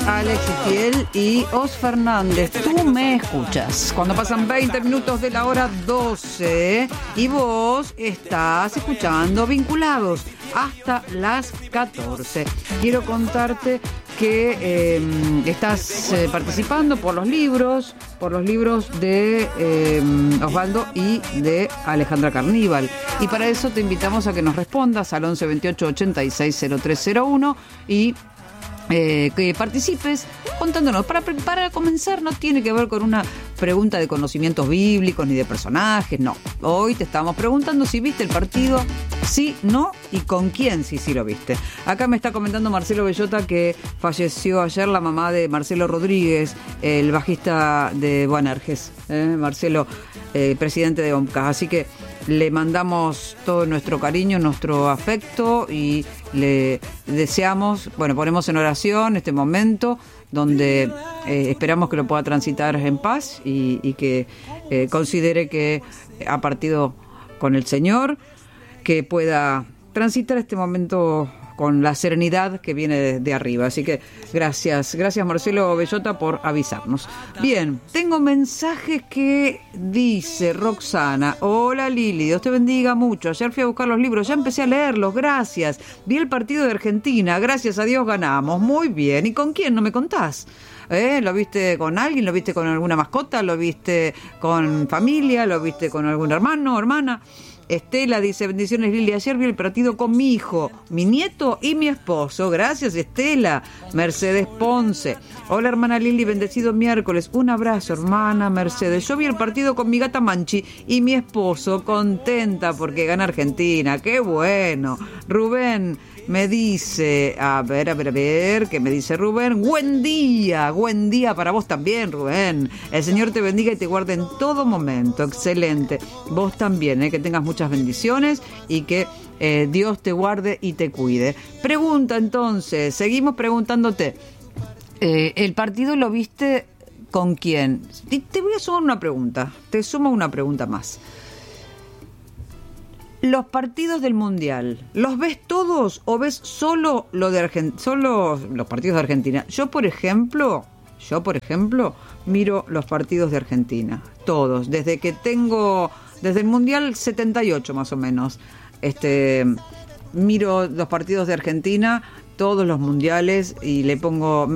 Alex Itiel y Os Fernández. Tú me escuchas. Cuando pasan 20 minutos de la hora 12 y vos estás escuchando Vinculados hasta las 14. Quiero contarte que estás participando por los libros de Osvaldo y de Alejandra Carníbal. Y para eso te invitamos a que nos respondas al 11 28 86 0301 y que participes contándonos. Para comenzar, no tiene que ver con una pregunta de conocimientos bíblicos ni de personajes, no. Hoy te estamos preguntando si viste el partido, sí, no, y con quién sí lo viste. Acá me está comentando Marcelo Bellota que falleció ayer la mamá de Marcelo Rodríguez, el bajista de Boanerges, Marcelo, presidente de OMCA. Así que le mandamos todo nuestro cariño, nuestro afecto y le deseamos, ponemos en oración este momento donde esperamos que lo pueda transitar en paz y que considere que ha partido con el Señor, que pueda transitar este momento con la serenidad que viene de arriba. Así que gracias Marcelo Bellota por avisarnos. Bien, tengo mensajes que dice Roxana: hola Lili, Dios te bendiga mucho. Ayer fui a buscar los libros, ya empecé a leerlos, gracias. Vi el partido de Argentina, gracias a Dios ganamos. Muy bien, ¿y con quién? ¿No me contás? ¿Lo viste con alguien? ¿Lo viste con alguna mascota? ¿Lo viste con familia? ¿Lo viste con algún hermano o hermana? Estela dice: bendiciones Lili, ayer vi el partido con mi hijo, mi nieto y mi esposo. Gracias Estela. Mercedes Ponce: hola hermana Lili, bendecido miércoles. Un abrazo hermana Mercedes. Yo vi el partido con mi gata Manchi y mi esposo, contenta porque gana Argentina. ¡Qué bueno! Rubén me dice, a ver, ¿qué me dice Rubén? Buen día para vos también, Rubén. El Señor te bendiga y te guarde en todo momento. Excelente. Vos también, que tengas muchas bendiciones y que Dios te guarde y te cuide. Pregunta entonces, seguimos preguntándote. ¿El partido lo viste con quién? Te voy a sumar una pregunta. Te sumo una pregunta más. Los partidos del Mundial, ¿los ves todos o ves solo solo los partidos de Argentina? Yo, por ejemplo, miro los partidos de Argentina, todos, desde el Mundial 78 más o menos. Miro los partidos de Argentina, todos los mundiales, y le pongo